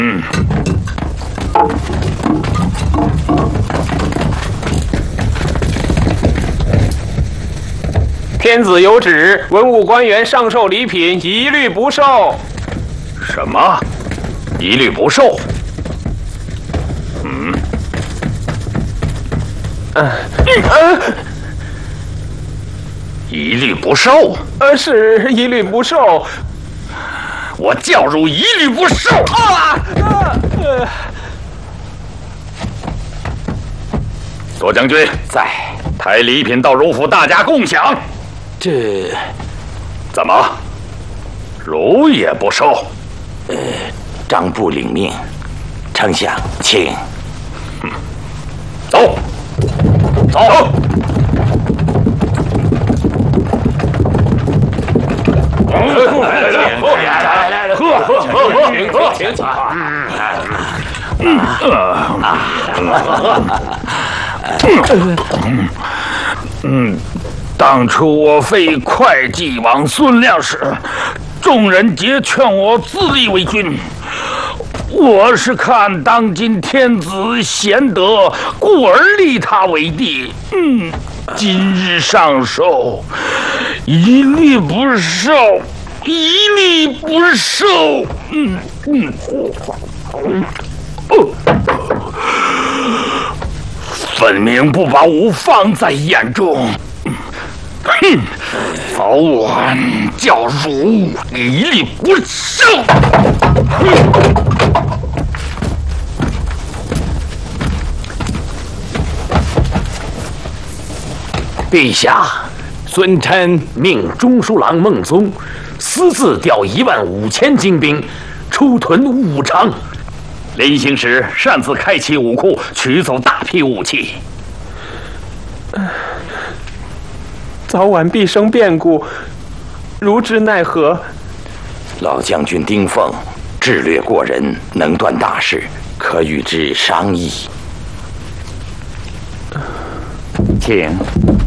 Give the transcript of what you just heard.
天子有旨，文武官员上授礼品，一律不受。 什么？一律不受？一律不受？ 是一律不受。 我叫入一律不受！左将军在， 抬礼品到荣府，大家共享。 这怎么？如也不受？ 张部领命，丞相，请。 走，走。来，喝，请。当初我废会稽王孙亮时，众人皆劝我自立为君。我是看当今天子贤德，故而立他为帝。今日上奏，一律不受，一律不受。分明不把吾放在眼中。早晚叫汝一律不受。 陛下，孙琛命中书郎孟宗私自调15000精兵出屯武昌。临行时擅自开启武库，取走大批武器。 早晚必生变故，如之奈何？ 老将军丁奉智略过人，能断大事，可与之商议。 请。